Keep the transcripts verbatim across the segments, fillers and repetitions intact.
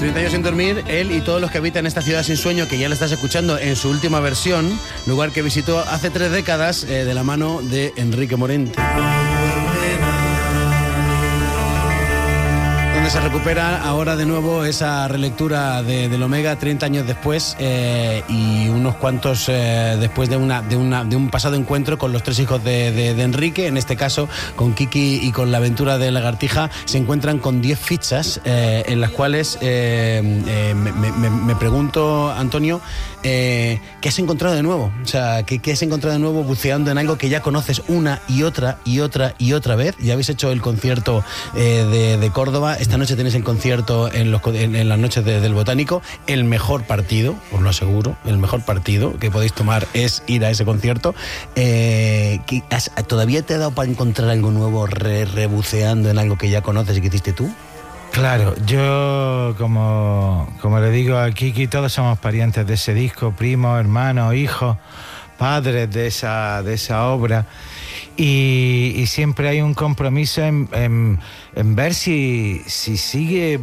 treinta años sin dormir, él y todos los que habitan esta ciudad sin sueño, que ya le estás escuchando en su última versión, lugar que visitó hace tres décadas eh, de la mano de Enrique Morente. Donde se recupera ahora de nuevo esa relectura de, del Omega treinta años después eh, y unos cuantos eh, después de, una, de, una, de un pasado encuentro con los tres hijos de, de, de Enrique, en este caso con Kiki y con la aventura de Lagartija, se encuentran con diez fichas eh, en las cuales eh, eh, me, me, me pregunto, Antonio, eh, ¿qué has encontrado de nuevo? O sea, ¿qué, ¿qué has encontrado de nuevo buceando en algo que ya conoces una y otra y otra y otra vez? Ya habéis hecho el concierto eh, de, de Córdoba. Esta noche tenéis el concierto en, los, en, en las noches de, del Botánico. El mejor partido, os lo aseguro, el mejor partido que podéis tomar es ir a ese concierto. Eh, has, ¿Todavía te ha dado para encontrar algo nuevo re, rebuceando en algo que ya conoces y que hiciste tú? Claro, yo como, como le digo a Kiki, todos somos parientes de ese disco, primos, hermanos, hijos, padres de esa, de esa obra. Y, y siempre hay un compromiso en, en, en ver si, si sigue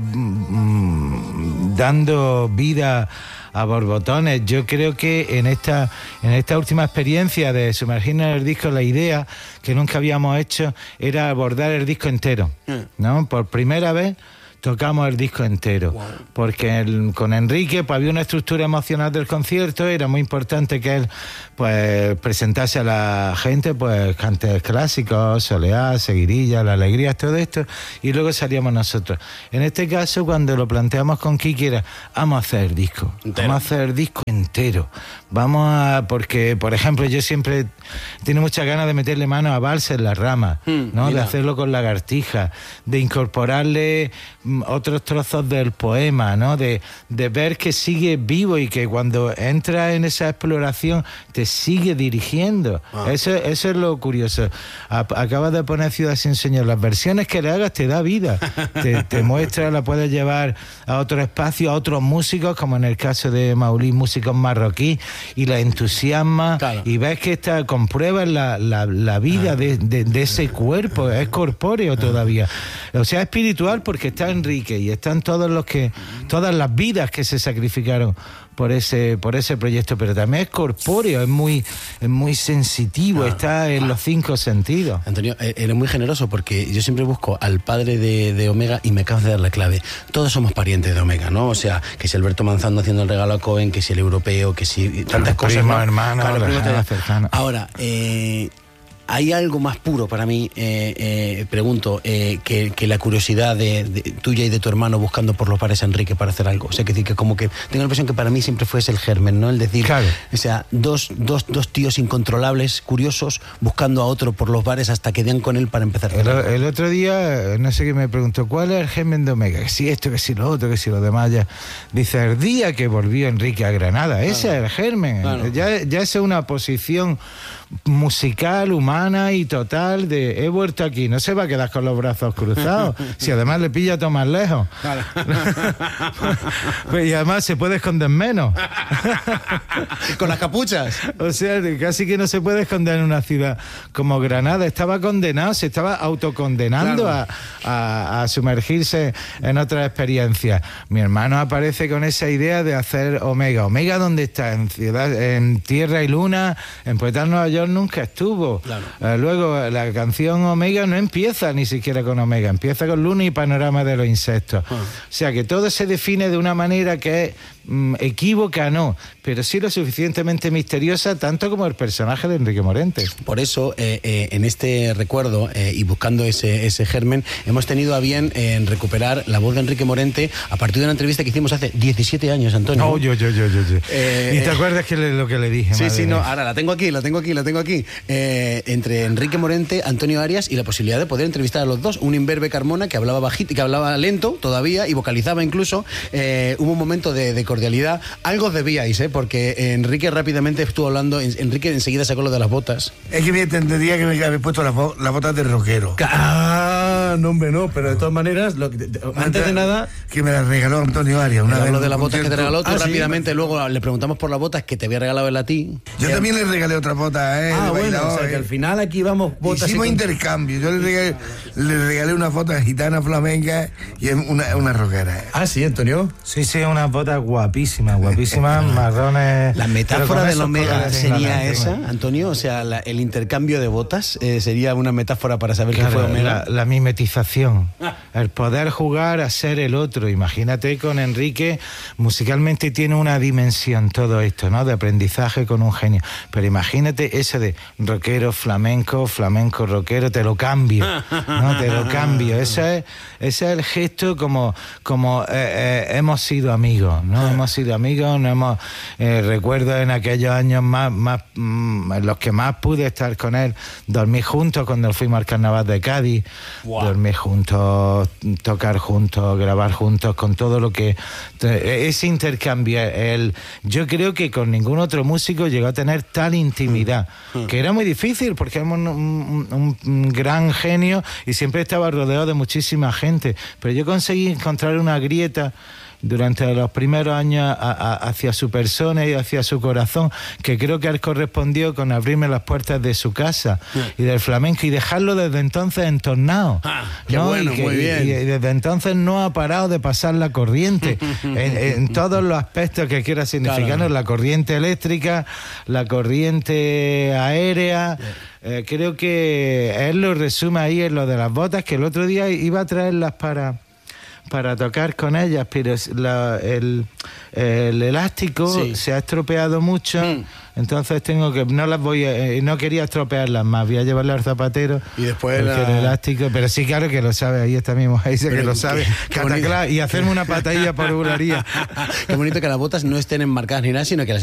mmm, dando vida a borbotones. Yo creo que en esta, en esta última experiencia de sumergirnos en el disco, la idea que nunca habíamos hecho era abordar el disco entero, ¿no? Por primera vez tocamos el disco entero, wow. Porque el, con Enrique pues había una estructura emocional del concierto, era muy importante que él pues presentase a la gente pues cantes clásicos, Soleá, Seguirilla, La Alegría, todo esto, y luego salíamos nosotros. En este caso, cuando lo planteamos con Kiki, era vamos a hacer el disco, entero. vamos a hacer el disco entero, vamos a, porque por ejemplo yo siempre tengo muchas ganas de meterle mano a Vals en las ramas, mm, ¿no? De hacerlo con Lagartija, de incorporarle otros trozos del poema, ¿no? De, de ver que sigue vivo y que cuando entra en esa exploración te sigue dirigiendo. Ah. Eso, eso es lo curioso. A, acabas de poner Ciudad sin sueño. Las versiones que le hagas te da vida. te, te muestra, la puedes llevar a otro espacio, a otros músicos, como en el caso de Maulí, músicos marroquí, y la entusiasma, claro. Y ves que está, compruebas la, la, la vida ah. de, de, de ese cuerpo. Es corpóreo todavía. O sea, espiritual, porque está Enrique y están todos los que, todas las vidas que se sacrificaron por ese, por ese proyecto, pero también es corpóreo, es muy, es muy sensitivo, ah, está en ah. los cinco sentidos. Antonio, eres muy generoso porque yo siempre busco al padre de, de Omega y me acabas de dar la clave. Todos somos parientes de Omega, ¿no? O sea, que si Alberto Manzano haciendo el regalo a Cohen, que si el europeo, que si tantas cosas, primo, ¿no? hermano, claro, lejana, cercana. Ahora, eh... ¿hay algo más puro para mí, eh, eh, pregunto, eh, que, que la curiosidad de, de tuya y de tu hermano buscando por los bares a Enrique para hacer algo? O sea, que, que como que tengo la impresión que para mí siempre fue ese el germen, ¿no? El decir, claro. O sea, dos, dos, dos tíos incontrolables, curiosos, buscando a otro por los bares hasta que den con él para empezar. El, el otro día, no sé qué me preguntó, ¿cuál es el germen de Omega? Que si esto, que si lo otro, que si lo demás. Ya. Dice, el día que volvió Enrique a Granada, claro. Ese es el germen. Claro. Ya, ya es una posición musical, humana y total de he vuelto aquí, no se va a quedar con los brazos cruzados, si además le pilla todo más lejos. Claro. Pues, y además se puede esconder menos. Con las capuchas. O sea, casi que no se puede esconder en una ciudad como Granada. Estaba condenado, se estaba autocondenando, claro. a, a, a sumergirse en otra experiencia. Mi hermano aparece con esa idea de hacer Omega. Omega, ¿dónde está? En ciudad, en Tierra y Luna, en Poetas Nueva York nunca estuvo. Claro. Eh, luego la canción Omega no empieza ni siquiera con Omega, empieza con Luna y Panorama de los Insectos. Ah. O sea que todo se define de una manera que es mm, equívoca, no, pero sí lo suficientemente misteriosa, tanto como el personaje de Enrique Morente. Por eso, eh, eh, en este recuerdo eh, y buscando ese, ese germen, hemos tenido a bien en eh, recuperar la voz de Enrique Morente a partir de una entrevista que hicimos hace diecisiete años, Antonio. Oh, yo, yo, yo, yo. yo. Eh, ¿Y te acuerdas que le, lo que le dije? Sí, sí, no, ahora la tengo aquí, la tengo aquí, la tengo aquí. Eh, entre Enrique Morente, Antonio Arias y la posibilidad de poder entrevistar a los dos. Un imberbe Carmona que hablaba bajito, que hablaba lento todavía y vocalizaba incluso. Eh, hubo un momento de, de cordialidad. Algo debíais, ¿eh? Porque Enrique rápidamente estuvo hablando. Enrique enseguida sacó lo de las botas. Es que me entendería que me había puesto las, las botas de rockero. Ah, no, hombre, no, pero de todas maneras, lo, de, antes de nada, que me las regaló Antonio Arias. Una vez Lo en de un las botas que te concierto. regaló, tú Ah, sí. rápidamente luego le preguntamos por las botas que te había regalado él a ti. Yo Eh, también le regalé otras botas, ¿eh? Ah, de bueno, bailador, o sea que ¿eh? al final aquí vamos botas Hicimos y con- intercambio. Yo le regalé, le regalé unas botas gitanas flamencas y una, una rockera. Ah, sí, Antonio. Sí, sí, unas botas guapísimas, guapísimas, marrones. La pero metáfora con del esos Omega colores en la sería mente, esa, bueno. Antonio, o sea, la- el intercambio de botas eh, sería una metáfora para saber Claro, qué fue Omega. la, la mimetización, Ah. el poder jugar a ser el otro. Imagínate con Enrique, musicalmente tiene una dimensión todo esto, ¿no? De aprendizaje con un genio. Pero imagínate ese de rockero, flamenco, flamenco, rockero, te lo cambio, ¿no? Te lo cambio. Ese es, ese es el gesto como, como eh, eh, hemos sido amigos, ¿no? Hemos sido amigos, no hemos, eh, recuerdo en aquellos años más, más mm, en los que más pude estar con él, dormir juntos cuando fuimos al Carnaval de Cádiz, Wow. dormir juntos, tocar juntos, grabar juntos, con todo lo que... Ese intercambio, el, yo creo que con ningún otro músico llegó a tener tal intimidad, Mm. que era muy difícil porque era un, un- un- un gran genio y siempre estaba rodeado de muchísima gente, pero yo conseguí encontrar una grieta durante los primeros años a- a- hacia su persona y hacia su corazón, que creo que él correspondió con abrirme las puertas de su casa y del flamenco y dejarlo desde entonces entornado. Ah, qué bueno, y que- muy bien. y- y desde entonces no ha parado de pasar la corriente en, en todos los aspectos que quiera significarnos, Claro. la corriente eléctrica, la corriente aérea. Eh, creo que él lo resume ahí en lo de las botas, que el otro día iba a traerlas para para tocar con ellas, pero es la- el, el elástico Sí. se ha estropeado mucho, Mm. entonces tengo que no las voy a, eh, no quería estropearlas más, voy a llevarlas al zapatero Y después porque la- el elástico, pero sí, claro que lo sabe, ahí está mi mujer, dice Pero que lo qué- sabe, qué bonito. cataclá, y hacerme una patadilla por bularía. Qué bonito que las botas no estén enmarcadas ni nada, sino que las